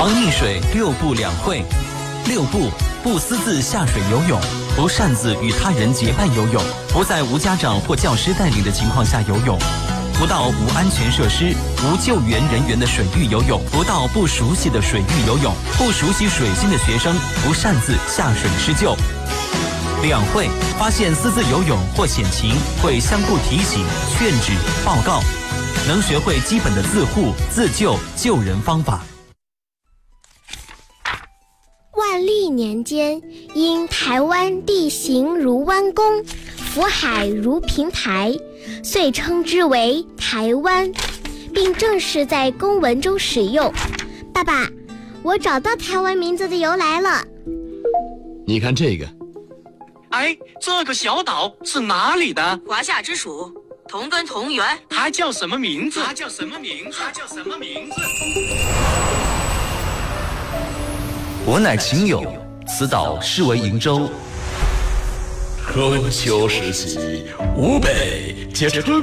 防溺水6不2会。6不：不私自下水游泳，不擅自与他人结伴游泳，不在无家长或教师带领的情况下游泳，不到无安全设施、无救援人员的水域游泳，不到不熟悉的水域游泳，不熟悉水性的学生不擅自下水施救。2会：发现私自游泳或险情，会相互提醒、劝止、报告，能学会基本的自护、自救、救人方法。 万历年间，因台湾地形如弯弓，福海如平台，遂称之为台湾，并正式在公文中使用。爸爸，我找到台湾名字的由来了。 你看这个。 哎，这个小岛是哪里的？ 华夏之属，同根同源。 它叫什么名字？ 我乃秦友，此岛是为瀛洲。 春秋时期，吴北皆称